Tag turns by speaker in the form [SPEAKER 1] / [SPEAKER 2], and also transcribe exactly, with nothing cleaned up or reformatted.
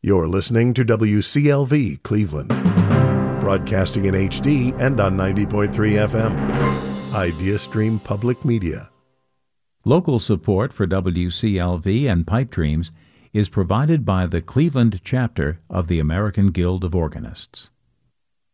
[SPEAKER 1] You're listening to W C L V Cleveland, broadcasting in H D and on ninety point three F M. IdeaStream Public Media.
[SPEAKER 2] Local support for W C L V and Pipe Dreams is provided by the Cleveland chapter of the American Guild of Organists.